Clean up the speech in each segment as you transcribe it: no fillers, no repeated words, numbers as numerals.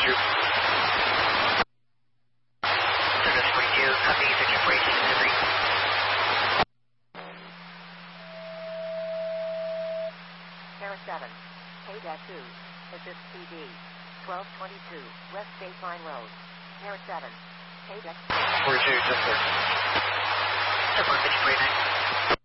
42. Service 42, copy, section 46 debris. Terra 7, K-2, assist PD, 1222, West Baseline Road. Terra 7, K-2. 42, just there. Support 5049.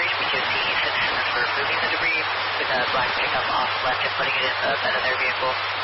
Black pickup off left and putting it in the bed of their vehicle.